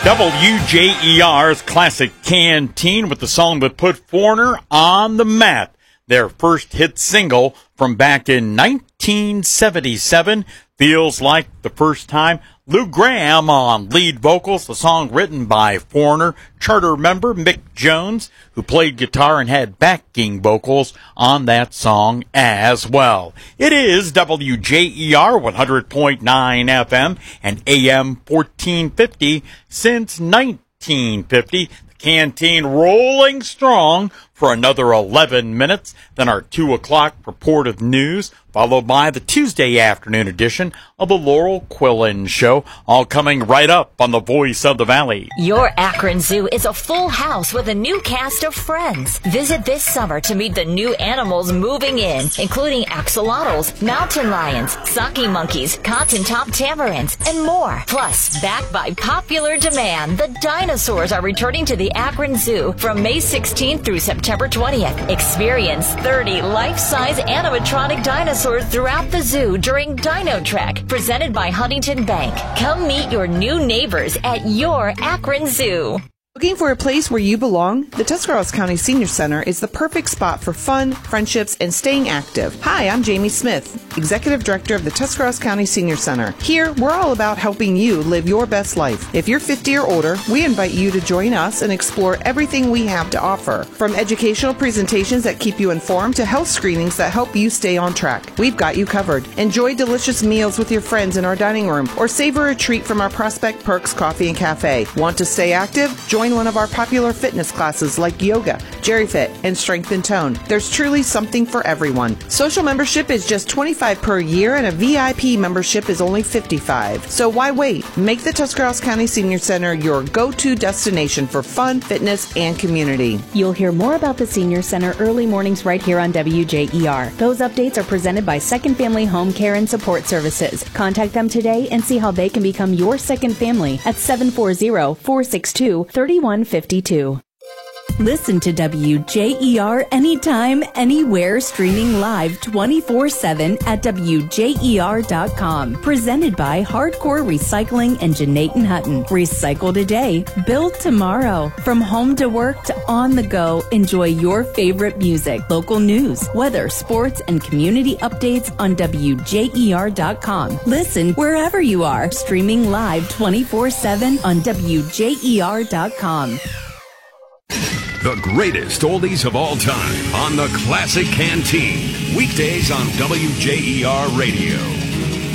WJER's Classic Canteen with the song that put Foreigner on the map. Their first hit single from back in 1977. Feels like the first time. Lou Gramm on lead vocals, the song written by Foreigner charter member Mick Jones, who played guitar and had backing vocals on that song as well. It is WJER 100.9 FM and AM 1450 since 1950. The Canteen rolling strong for another 11 minutes, then our 2 o'clock report of news, followed by the Tuesday afternoon edition of the Laurel Quillen Show, all coming right up on the Voice of the Valley. Your Akron Zoo is a full house with a new cast of friends. Visit this summer to meet the new animals moving in, including axolotls, mountain lions, saki monkeys, cotton-top tamarins, and more. Plus, backed by popular demand, the dinosaurs are returning to the Akron Zoo from May 16th through September 20th. Experience 30 life-size animatronic dinosaurs throughout the zoo during Dino Trek, presented by Huntington Bank. Come meet your new neighbors at your Akron Zoo. Looking for a place where you belong? The Tuscarawas County Senior Center is the perfect spot for fun, friendships, and staying active. Hi, I'm Jamie Smith, Executive Director of the Tuscarawas County Senior Center. Here, we're all about helping you live your best life. If you're 50 or older, we invite you to join us and explore everything we have to offer. From educational presentations that keep you informed to health screenings that help you stay on track. We've got you covered. Enjoy delicious meals with your friends in our dining room or savor a treat from our Prospect Perks Coffee and Cafe. Want to stay active? Join one of our popular fitness classes like yoga, Jerry Fit, and Strength and Tone. There's truly something for everyone. Social membership is just $25 per year and a VIP membership is only $55. So why wait? Make the Tuscarawas County Senior Center your go-to destination for fun, fitness, and community. You'll hear more about the Senior Center early mornings right here on WJER. Those updates are presented by Second Family Home Care and Support Services. Contact them today and see how they can become your second family at 740-462-3152. Listen to WJER anytime, anywhere, streaming live 24/7 at WJER.com. Presented by Hardcore Recycling and Janaten Hutton. Recycle today, build tomorrow. From home to work to on the go, enjoy your favorite music, local news, weather, sports, and community updates on WJER.com. Listen wherever you are, streaming live 24/7 on WJER.com. The greatest oldies of all time on the Classic Canteen. Weekdays on WJER Radio.